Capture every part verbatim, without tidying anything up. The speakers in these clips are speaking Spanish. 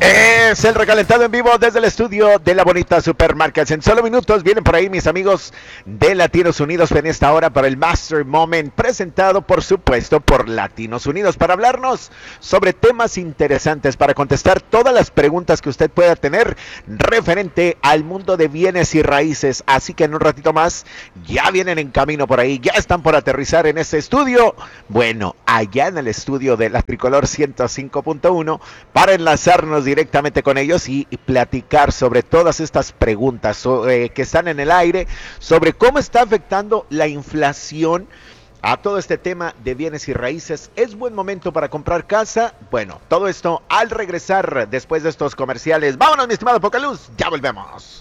Es el recalentado en vivo desde el estudio de la bonita Supermarkets. En solo minutos vienen por ahí mis amigos de Latinos Unidos en esta hora para el Master Moment, presentado por supuesto por Latinos Unidos, para hablarnos sobre temas interesantes, para contestar todas las preguntas que usted pueda tener referente al mundo de bienes y raíces. Así que en un ratito más ya vienen en camino por ahí, ya están por aterrizar en este estudio. Bueno, allá en el estudio de la Tricolor ciento cinco punto uno, para enlazarnos directamente con ellos y, y platicar sobre todas estas preguntas sobre, que están en el aire, sobre cómo está afectando la inflación a todo este tema de bienes y raíces. ¿Es buen momento para comprar casa? Bueno, todo esto al regresar después de estos comerciales. Vámonos, mi estimado Pocaluz, ya volvemos.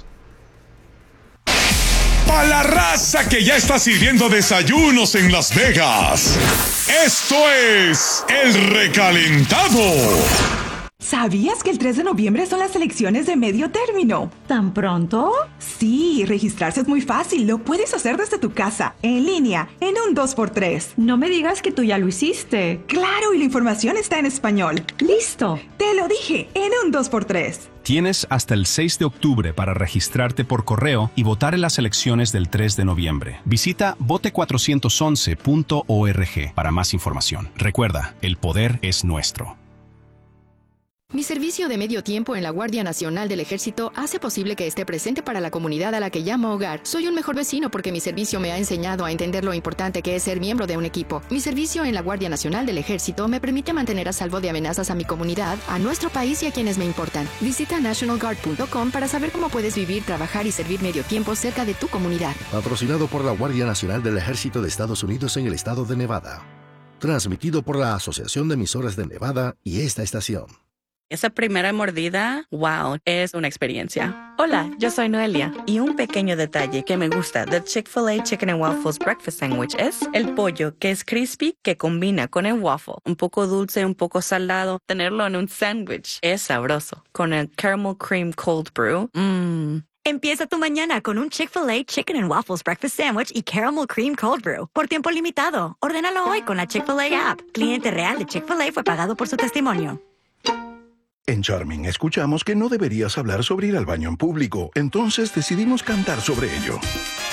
Para la raza que ya está sirviendo desayunos en Las Vegas, esto es El Recalentado. ¿Sabías que el tres de noviembre son las elecciones de medio término? ¿Tan pronto? Sí, registrarse es muy fácil. Lo puedes hacer desde tu casa, en línea, en un dos por tres. No me digas que tú ya lo hiciste. Claro, y la información está en español. ¡Listo! Te lo dije, en un dos por tres. Tienes hasta el seis de octubre para registrarte por correo y votar en las elecciones del tres de noviembre. Visita vote cuatrocientos once punto org para más información. Recuerda, el poder es nuestro. Mi servicio de medio tiempo en la Guardia Nacional del Ejército hace posible que esté presente para la comunidad a la que llamo hogar. Soy un mejor vecino porque mi servicio me ha enseñado a entender lo importante que es ser miembro de un equipo. Mi servicio en la Guardia Nacional del Ejército me permite mantener a salvo de amenazas a mi comunidad, a nuestro país y a quienes me importan. Visita national guard punto com para saber cómo puedes vivir, trabajar y servir medio tiempo cerca de tu comunidad. Patrocinado por la Guardia Nacional del Ejército de Estados Unidos en el estado de Nevada. Transmitido por la Asociación de Emisoras de Nevada y esta estación. Esa primera mordida, wow, es una experiencia. Hola, yo soy Noelia. Y un pequeño detalle que me gusta del Chick-fil-A Chicken and Waffles Breakfast Sandwich es el pollo, que es crispy, que combina con el waffle. Un poco dulce, un poco salado. Tenerlo en un sándwich es sabroso. Con el Caramel Cream Cold Brew, mmm. Empieza tu mañana con un Chick-fil-A Chicken and Waffles Breakfast Sandwich y Caramel Cream Cold Brew. Por tiempo limitado. Ordénalo hoy con la Chick-fil-A app. Cliente real de Chick-fil-A fue pagado por su testimonio. En Charming escuchamos que no deberías hablar sobre ir al baño en público, entonces decidimos cantar sobre ello.